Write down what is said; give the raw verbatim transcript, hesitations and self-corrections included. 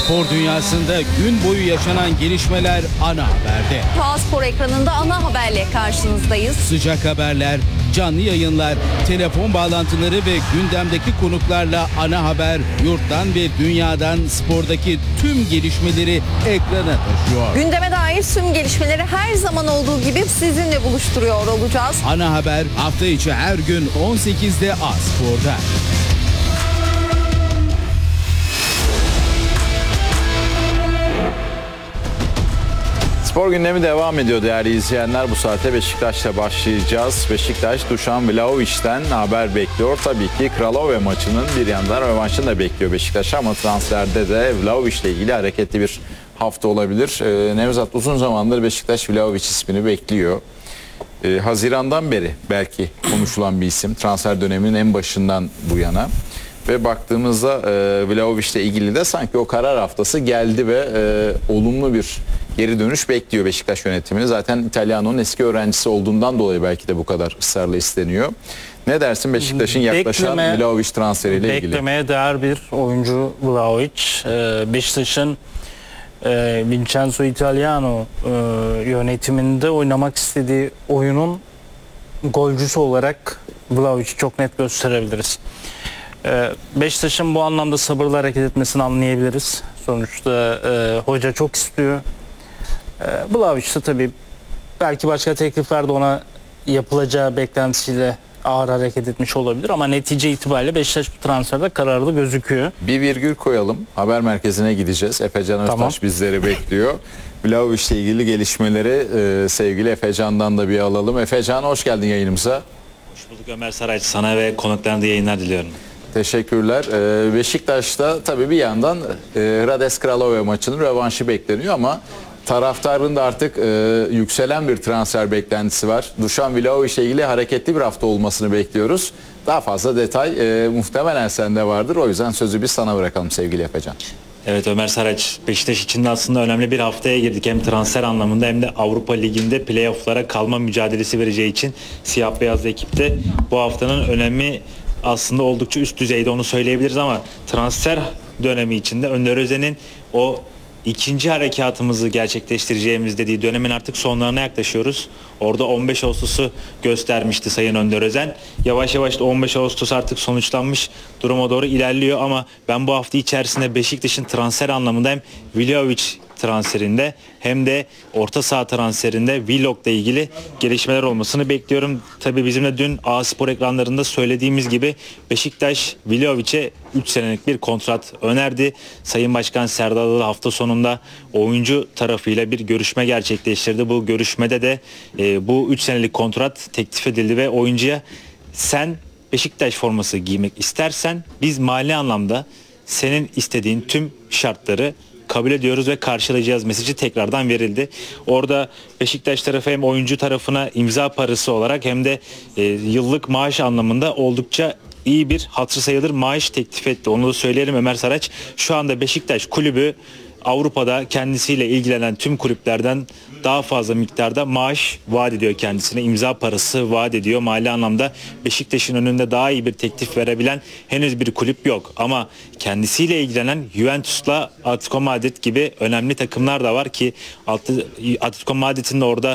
Spor dünyasında gün boyu yaşanan gelişmeler ana haberde. T A Spor ekranında ana haberle karşınızdayız. Sıcak haberler, canlı yayınlar, telefon bağlantıları ve gündemdeki konuklarla ana haber yurttan ve dünyadan spordaki tüm gelişmeleri ekrana taşıyor. Gündeme dair tüm gelişmeleri her zaman olduğu gibi sizinle buluşturuyor olacağız. Ana haber hafta içi her gün on sekizde A Spor'da. Spor gündemi devam ediyor değerli izleyenler. Bu saate Beşiktaş'la başlayacağız. Beşiktaş Dušan Vlahović'ten haber bekliyor. Tabii ki Kralove maçının bir yandan rövanşını da bekliyor Beşiktaş ama transferde de Vlahović ile ilgili hareketli bir hafta olabilir. Ee, Nevzat uzun zamandır Beşiktaş Vlahović ismini bekliyor. Ee, Haziran'dan beri belki konuşulan bir isim. Transfer döneminin en başından bu yana. Ve baktığımızda e, Vlahović ile ilgili de sanki o karar haftası geldi ve e, olumlu bir geri dönüş bekliyor Beşiktaş yönetimini. Zaten İtalyano'nun eski öğrencisi olduğundan dolayı belki de bu kadar ısrarla isteniyor. Ne dersin Beşiktaş'ın yaklaşan Bekleme, Vlahović transferiyle ilgili? Beklemeye değer bir oyuncu Vlahović. Ee, Beşiktaş'ın e, Vincenzo Italiano e, yönetiminde oynamak istediği oyunun golcüsü olarak Vlahović'i çok net gösterebiliriz. Ee, Beşiktaş'ın bu anlamda sabırla hareket etmesini anlayabiliriz. Sonuçta e, hoca çok istiyor. E, Vlahović de tabii belki başka teklifler de ona yapılacağı beklentisiyle ağır hareket etmiş olabilir ama netice itibariyle Beşiktaş bu transferde kararlı gözüküyor. Bir virgül koyalım. Haber merkezine gideceğiz. Efecan Öztaş Tamam. bizleri bekliyor. Vlahović ile ilgili gelişmeleri e, sevgili Efecan'dan da bir alalım. Efecan hoş geldin yayınımıza. Hoş bulduk Ömer Saraç. Sana ve konuklarına da yayınlar diliyorum. Teşekkürler. Ee, Beşiktaş'ta tabii bir yandan e, Hradec Kralove maçının rövanşı bekleniyor ama taraftarın da artık e, yükselen bir transfer beklentisi var. Dušan Vlahović ile ilgili hareketli bir hafta olmasını bekliyoruz. Daha fazla detay e, muhtemelen sende vardır. O yüzden sözü biz sana bırakalım sevgili Efecan. Evet Ömer Saraç, Beşiktaş için de aslında önemli bir haftaya girdik. Hem transfer anlamında hem de Avrupa Ligi'nde playoff'lara kalma mücadelesi vereceği için siyah beyazlı ekipte bu haftanın önemi aslında oldukça üst düzeyde, onu söyleyebiliriz ama transfer dönemi içinde Önder Özen'in o ikinci harekatımızı gerçekleştireceğimiz dediği dönemin artık sonlarına yaklaşıyoruz. Orada on beş Ağustos'u göstermişti Sayın Önder Özen. Yavaş yavaş da on beş Ağustos artık sonuçlanmış, duruma doğru ilerliyor ama ben bu hafta içerisinde Beşiktaş'ın transfer anlamında hem Vlahović transferinde hem de orta saha transferinde Vlog'la ilgili gelişmeler olmasını bekliyorum. Tabii bizim de dün A Spor ekranlarında söylediğimiz gibi Beşiktaş Vlahović'e üç senelik bir kontrat önerdi. Sayın Başkan Serdar Adalı hafta sonunda oyuncu tarafıyla bir görüşme gerçekleştirdi. Bu görüşmede de e, bu üç senelik kontrat teklif edildi ve oyuncuya sen Beşiktaş forması giymek istersen biz mali anlamda senin istediğin tüm şartları kabul ediyoruz ve karşılayacağız mesajı tekrardan verildi. Orada Beşiktaş tarafı hem oyuncu tarafına imza parası olarak hem de e, yıllık maaş anlamında oldukça iyi bir hatırı sayılır maaş teklif etti. Onu da söyleyelim Ömer Saraç. Şu anda Beşiktaş kulübü Avrupa'da kendisiyle ilgilenen tüm kulüplerden daha fazla miktarda maaş vaat ediyor kendisine. İmza parası vaat ediyor. Mali anlamda Beşiktaş'ın önünde daha iyi bir teklif verebilen henüz bir kulüp yok. Ama kendisiyle ilgilenen Juventus'la Atletico Madrid gibi önemli takımlar da var ki Atletico Madrid'in de orada